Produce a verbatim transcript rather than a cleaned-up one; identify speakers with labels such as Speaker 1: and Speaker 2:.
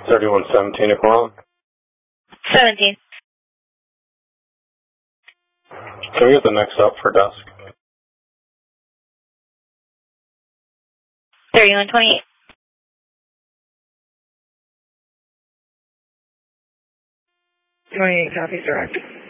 Speaker 1: thirty-one seventeen o'clock.
Speaker 2: seventeen.
Speaker 1: Can we get the next up for dusk?
Speaker 2: thirty-one twenty-eight.
Speaker 3: twenty-eight copies direct.